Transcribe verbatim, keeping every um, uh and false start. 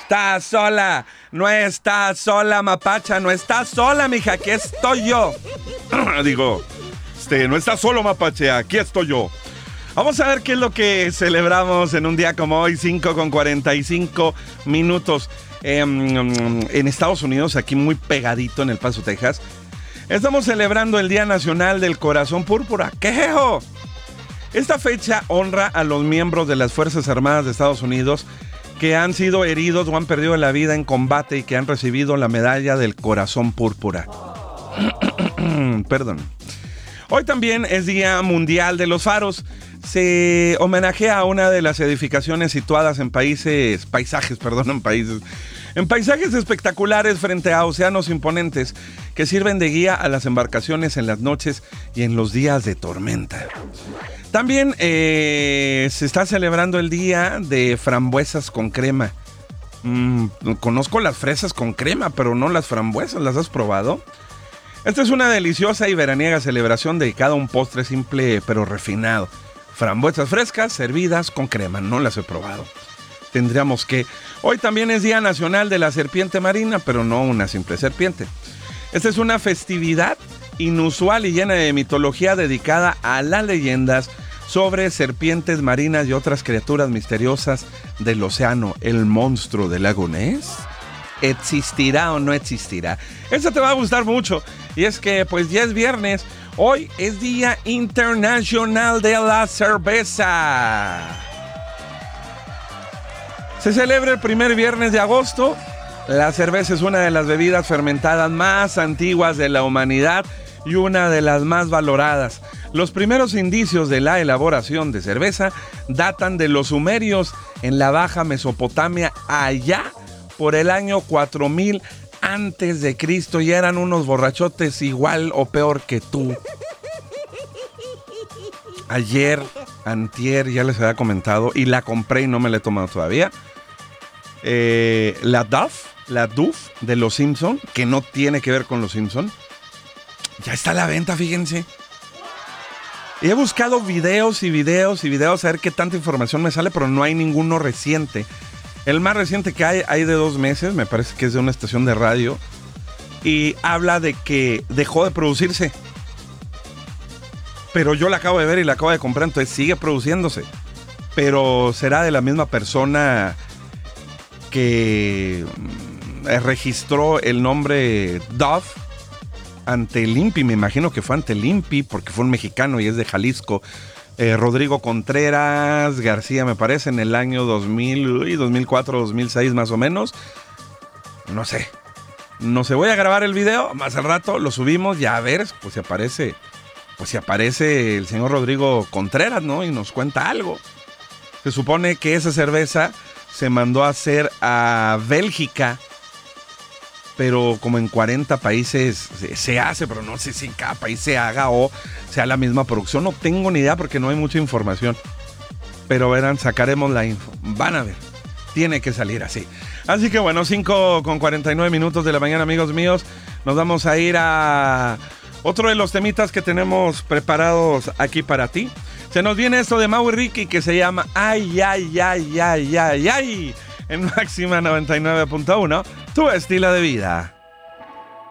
estás sola, no estás sola, mapacha, no estás sola, mija, aquí estoy yo. Digo, este, no estás solo, mapache, aquí estoy yo. Vamos a ver qué es lo que celebramos en un día como hoy, cinco con cuarenta y cinco minutos. Eh, en Estados Unidos, aquí muy pegadito en El Paso, Texas, estamos celebrando el Día Nacional del Corazón Púrpura. ¡Qué jejo! Esta fecha honra a los miembros de las Fuerzas Armadas de Estados Unidos que han sido heridos o han perdido la vida en combate y que han recibido la medalla del Corazón Púrpura. Perdón. Hoy también es Día Mundial de los Faros. Se homenajea a una de las edificaciones situadas en países, paisajes, perdón, en países, en paisajes espectaculares frente a océanos imponentes que sirven de guía a las embarcaciones en las noches y en los días de tormenta. También eh, se está celebrando el Día de Frambuesas con Crema. Mm, conozco las fresas con crema, pero no las frambuesas. ¿Las has probado? Esta es una deliciosa y veraniega celebración dedicada a un postre simple pero refinado. Frambuesas frescas servidas con crema. No las he probado. Tendríamos que... Hoy también es Día Nacional de la Serpiente Marina, pero no una simple serpiente. Esta es una festividad inusual y llena de mitología dedicada a las leyendas sobre serpientes marinas y otras criaturas misteriosas del océano. ¿El monstruo del lago Ness existirá o no existirá? Eso te va a gustar mucho. Y es que pues ya es viernes. Hoy es Día Internacional de la Cerveza. Se celebra el primer viernes de agosto. La cerveza es una de las bebidas fermentadas más antiguas de la humanidad y una de las más valoradas. Los primeros indicios de la elaboración de cerveza datan de los sumerios en la Baja Mesopotamia, allá por el año cuatro mil antes de Cristo, y eran unos borrachotes igual o peor que tú. Ayer, antier, ya les había comentado, y la compré y no me la he tomado todavía. Eh, la Duff, la Duff de los Simpson, que no tiene que ver con los Simpson, ya está a la venta, fíjense. He buscado videos y videos y videos a ver qué tanta información me sale, pero no hay ninguno reciente. El más reciente que hay, hay de dos meses, me parece que es de una estación de radio, y habla de que dejó de producirse. Pero yo la acabo de ver y la acabo de comprar, entonces sigue produciéndose. Pero será de la misma persona que registró el nombre Duff ante el I N P I. Me imagino que fue ante el I N P I porque fue un mexicano y es de Jalisco. Eh, Rodrigo Contreras García, me parece, en el año dos mil, uy, dos mil cuatro, dos mil seis más o menos. No sé. No sé, voy a grabar el video, más al rato lo subimos, ya a ver, pues si aparece, pues si aparece el señor Rodrigo Contreras, ¿no? Y nos cuenta algo. Se supone que esa cerveza se mandó a hacer a Bélgica, pero como en cuarenta países se, se hace, pero no sé si en cada país se haga o sea la misma producción. No tengo ni idea porque no hay mucha información. Pero verán, sacaremos la info. Van a ver. Tiene que salir así. Así que bueno, cinco con cuarenta y nueve minutos de la mañana, amigos míos. Nos vamos a ir a otro de los temitas que tenemos preparados aquí para ti. Se nos viene esto de Mau y Ricky que se llama Ay, ay, ay, ay, ay, ay. En Máxima noventa y nueve punto uno, tu estilo de vida.